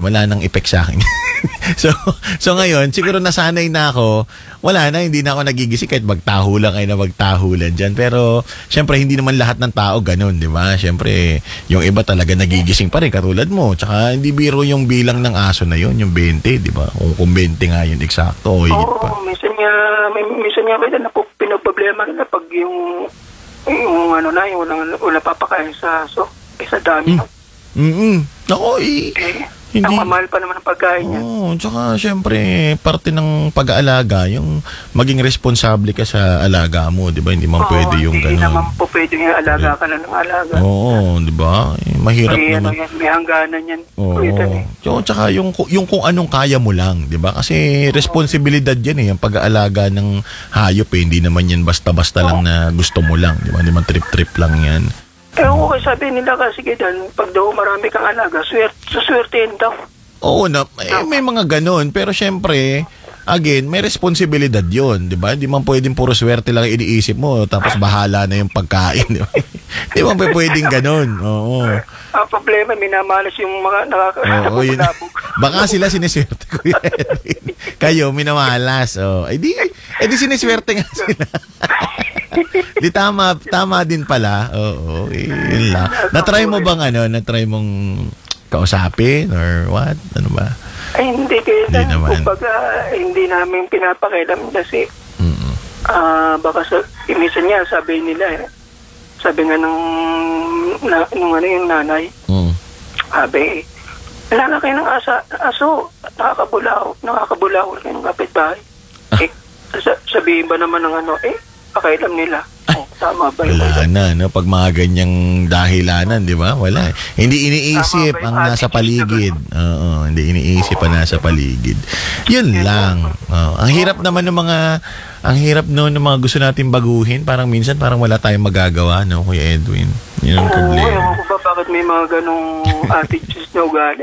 wala nang effect sa akin. so ngayon, siguro nasanay na ako, wala na, hindi na ako nagigising kahit magtaho lang kayo na magtahulan dyan. Pero, syempre, hindi naman lahat ng tao ganun, di ba? Syempre, yung iba talaga nagigising pa rin, katulad mo. Tsaka, hindi biro yung bilang ng aso na yun, yung 20, di ba? Kung 20 nga yun, eksakto, o higit pa. Oo, minsan nga kayo na pinoproblema na pag yung ano na, yung wala papakain sa aso, sa dami. Ako, hindi. Ang mamahal pa naman ang pagkain niya. Oo, tsaka syempre, parte ng pag-aalaga, yung maging responsable ka sa alaga mo, di ba? Hindi man pwede yung gano'n. Hindi naman po pwede yung alaga ka na ng alaga. Oo, di ba? Mahirap naman. May hangganan yan. Oo. Tsaka yung kung anong kaya mo lang, di ba? Kasi responsibilidad yan yung pag-aalaga ng hayop Hindi naman yan basta-basta lang na gusto mo lang, di ba? Hindi man trip-trip lang yan. Okay, sabi nila kasi ganyan, pag daw marami kang alaga, suswertein daw. Oo na, may mga ganun. Pero syempre, again, may responsibilidad yun, di ba? Di man pwedeng puro swerte lang iniisip mo, tapos bahala na yung pagkain, di ba? Di man pwedeng ganun, oo. Ang problema, minamalas yung mga nakakabulabog. Baka sila siniswerte ko yan. Kayo, minamalas. Di siniswerte nga sila. Di tama din pala. Oo, yun lang. Na-try mo bang na-try mong kausapin or what? Ano ba? Ay, hindi kayo. Hindi naman. Kumbaga, hindi namin pinapakialam kasi baka minsan niya sabi nila sabi nga yung nanay, sabi, wala kayo ng aso, nakakabulaw ng kapitbahay. Sabihin ba naman ng pakailam nila. Tama ba yun? Wala na, no? Pag mga ganyang dahilanan, di ba? Wala. Hindi iniisip ang nasa paligid. Oo, hindi iniisip ang nasa paligid. Yun lang. Ang hirap naman ng mga gusto natin baguhin. Parang minsan, parang wala tayong magagawa, no, Kuya Edwin? Yun ang problema. Oo, ko ba bakit may mga ganong attitudes na ugali?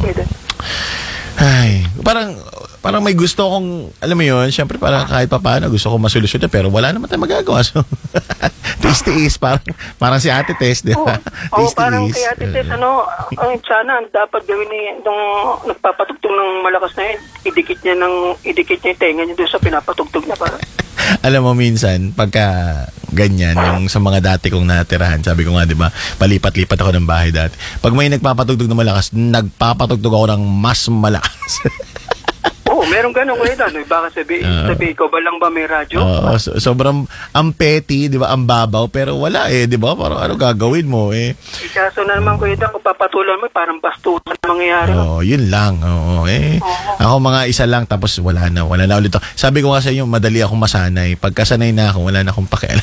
Ay, parang may gusto kong, alam mo yun, syempre parang kahit pa paano gusto kong masolusyon pero wala naman tayong magagawa. So, tiis-tiis, parang si Ate Tess, di ba? Oo, parang si Ate Tess, sana dapat gawin nung nagpapatugtog ng malakas na yun, idikit niya yung tenga niya doon sa pinapatugtog na parang. Alam mo minsan, pagka ganyan, yung sa mga dati kong natirahan, sabi ko nga, di ba, palipat-lipat ako ng bahay dati. Pag may nagpapatugtog ng malakas, nagpapatugtog ako ng mas malakas. Oo, meron ganun ko ito. Baka sabi ko ba lang ba may radyo? Sobrang ang petty, di ba, ang babaw, pero wala di ba? Parang ano gagawin mo Kaso na naman ko ito, kung papatulan mo, parang bastutan na mangyayari. Yun lang. Ako mga isa lang, tapos wala na ulit. Sabi ko nga sa inyo, madali akong masanay. Pagkasanay na ako, wala na akong pakialam.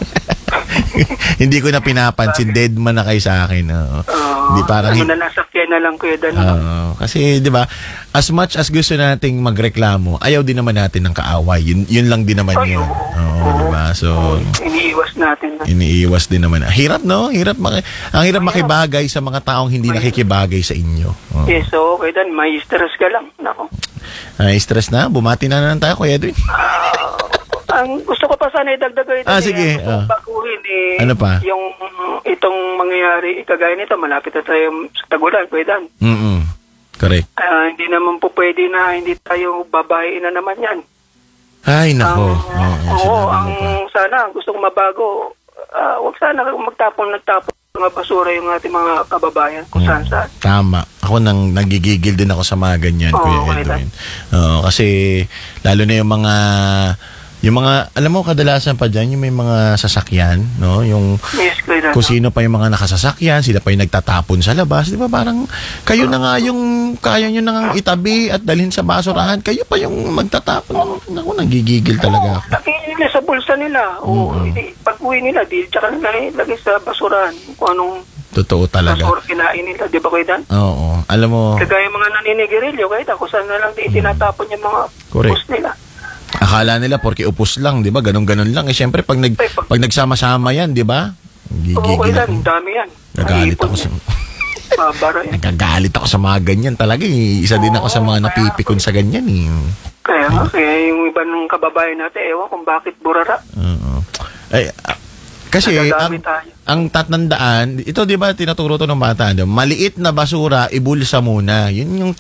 Hindi ko na pinapansin, dead man na kayo sa akin. Hindi parang nasakyan na lang kuya Dan. Kasi 'di ba, as much as gusto nating magreklamo, ayaw din naman natin ng kaaway. Yun lang din naman yun. 'Di ba? So iniiwas din naman. Hirap, no? Ang hirap makibagay sa mga taong hindi nakikibagay sa inyo. Yes, so kuya Dan, may stress ka lang. Nako. Stress na? Bumati na lang tayo, Kuya Edwin. Ang gusto ko pa sana idagdag ko ito. Sige. Baguhin ano pa? Yung itong mangyayari, ikagaya nito, malapit na tayo sa tagulan, Kuya Dan. Correct. Hindi naman po pwede na hindi tayo babayin na naman yan. Ay, nako. Sana, gusto kong mabago, wag sana nagtapon mga basura yung ating mga kababayan kung saan. Tama. Ako nagigigil din ako sa mga ganyan, Kuya Edwin. Kasi, lalo na yung mga, alam mo, kadalasan pa dyan, yung may mga sasakyan, no? Yung, kung sino pa yung mga nakasasakyan, sila pa yung nagtatapon sa labas, di ba? Parang, kayo na nga yung, kaya nyo na nga itabi at dalhin sa basurahan, kayo pa yung magtatapon. Ako, nagigigil talaga ako. Lagay nila sa bulsa nila. Pag-uwi nila, tsaka lagay sa basurahan. Kung anong totoo talaga. basura kinain nila, di ba, Kuya Dan? Oo. Alam mo, kagaya mga naninigirilyo, Kuya Dan, kung saan na lang tinatapon yung mga upos nila. Akala nila porke upos lang, 'di ba? Ganun lang. Syempre pag nagsama-sama 'yan, 'di ba? Gigigil ako. Dami 'yan. Nagagalit ako sa Nagagalit ako sa mga ganyan talaga. Isa din ako sa mga napipikon sa ganyan Kaya yung iba ng kababayan natin, ewan kung bakit burara. Kasi ang tatandaan, ito 'di ba tinuturo to ng bata, maliit na basura ibulsa muna. Yun yung